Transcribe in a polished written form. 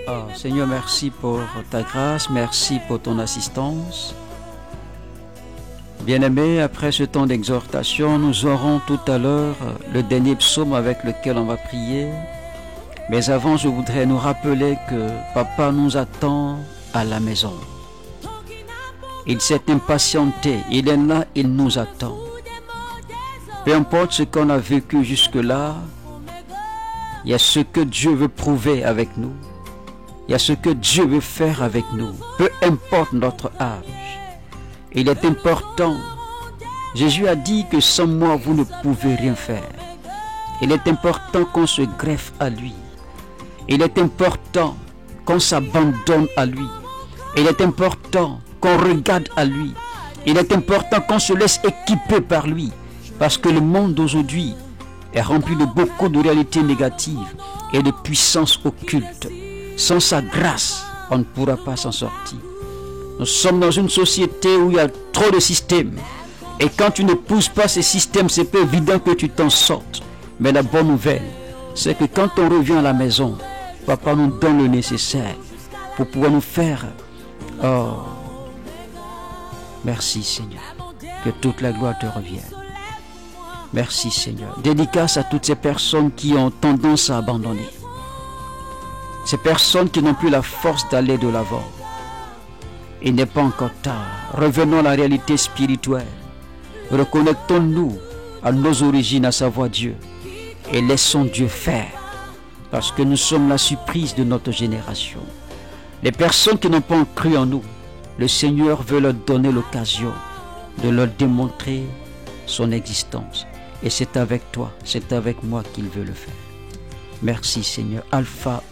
Oh, Seigneur, merci pour ta grâce, merci pour ton assistance. Bien-aimés, après ce temps d'exhortation, nous aurons tout à l'heure le dernier psaume avec lequel on va prier. Mais avant, je voudrais nous rappeler que Papa nous attend à la maison. Il s'est impatienté, il est là, il nous attend. Peu importe ce qu'on a vécu jusque-là, il y a ce que Dieu veut prouver avec nous. Il y a ce que Dieu veut faire avec nous. Peu importe notre âge. Il est important. Jésus a dit que sans moi, vous ne pouvez rien faire. Il est important qu'on se greffe à lui. Il est important qu'on s'abandonne à lui. Il est important qu'on regarde à lui. Il est important qu'on se laisse équiper par lui. Parce que le monde d'aujourd'hui est rempli de beaucoup de réalités négatives et de puissances occultes. Sans sa grâce, on ne pourra pas s'en sortir. Nous sommes dans une société où il y a trop de systèmes. Et quand tu ne pousses pas ces systèmes, c'est peu évident que tu t'en sortes. Mais la bonne nouvelle, c'est que quand on revient à la maison, Papa nous donne le nécessaire pour pouvoir nous faire. Oh, merci Seigneur. Que toute la gloire te revienne. Merci Seigneur. Dédicace à toutes ces personnes qui ont tendance à abandonner. Ces personnes qui n'ont plus la force d'aller de l'avant. Il n'est pas encore tard. Revenons à la réalité spirituelle. Reconnectons-nous à nos origines, à savoir Dieu. Et laissons Dieu faire. Parce que nous sommes la surprise de notre génération. Les personnes qui n'ont pas cru en nous, le Seigneur veut leur donner l'occasion de leur démontrer son existence. Et c'est avec toi, c'est avec moi qu'il veut le faire. Merci Seigneur, Alpha,